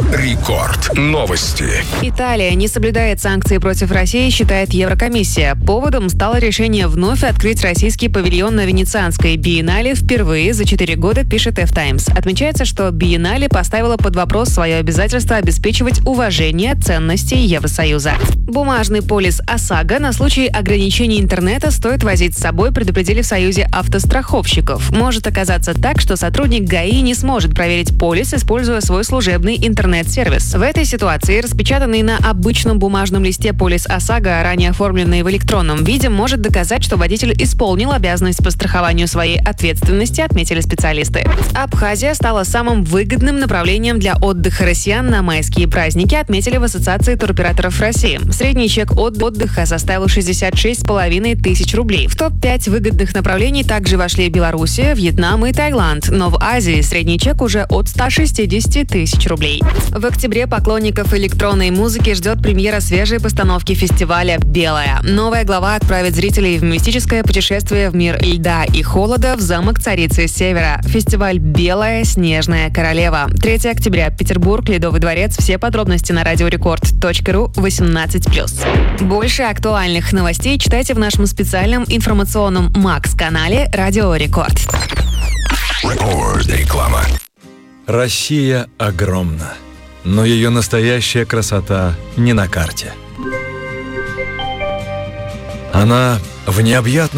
Рекорд. Новости. Италия не соблюдает санкции против России, считает Еврокомиссия. Поводом стало решение вновь открыть российский павильон на Венецианской биеннале впервые за 4 года, пишет F-Times. Отмечается, что биеннале поставила под вопрос свое обязательство обеспечивать уважение ценностей Евросоюза. Бумажный полис ОСАГО на случай ограничений интернета стоит возить с собой, предупредили в Союзе автостраховщиков. Может оказаться так, что сотрудник ГАИ не сможет проверить полис, используя свой служебный интернет-сервис. В этой ситуации распечатанный на обычном бумажном листе полис ОСАГО, ранее оформленный в электронном виде, может доказать, что водитель исполнил обязанность по страхованию своей ответственности, отметили специалисты. Абхазия стала самым выгодным направлением для отдыха россиян на майские праздники, отметили в Ассоциации туроператоров России. Средний чек от отдыха составил 66,5 тысяч рублей. В топ-5 выгодных направлений также вошли Белоруссия, Вьетнам и Таиланд. Но в Азии средний чек уже от 160 тысяч рублей. В октябре поклонников электронной музыки ждет премьера свежей постановки фестиваля «Белая». Новая глава отправит зрителей в мистическое путешествие в мир льда и холода в замок Царицы Севера. Фестиваль «Белая. Снежная королева». 3 октября. Петербург. Ледовый дворец. Все подробности на radiorecord.ru 18+. Больше актуальных новостей читайте в нашем специальном информационном Макс-канале «Радио Рекорд». Реклама. Россия огромна, но ее настоящая красота не на карте. Она в необъятной